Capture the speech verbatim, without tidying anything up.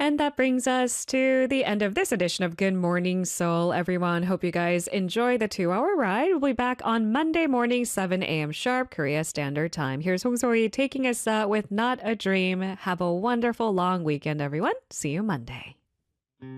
And that brings us to the end of this edition of Good Morning Seoul, everyone. Hope you guys enjoy the two hour ride. We'll be back on Monday morning, seven a.m. sharp, Korea Standard Time. Here's Hong Sori taking us uh, with Not a Dream. Have a wonderful long weekend, everyone. See you Monday.